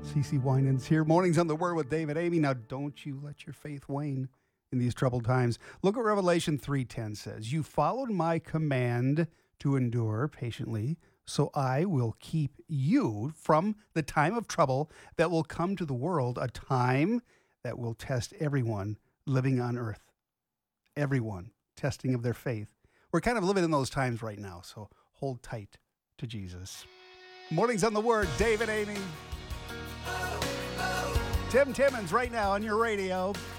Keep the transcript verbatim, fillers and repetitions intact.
Cece Winans here. Mornings on the Word with David Amy. Now, don't you let your faith wane in these troubled times. Look what Revelation three ten says. You followed my command to endure patiently, so I will keep you from the time of trouble that will come to the world, a time that will test everyone living on earth. Everyone testing of their faith. We're kind of living in those times right now, so hold tight to Jesus. Mornings on the Word, David Amy. Tim Timmons right now on your radio.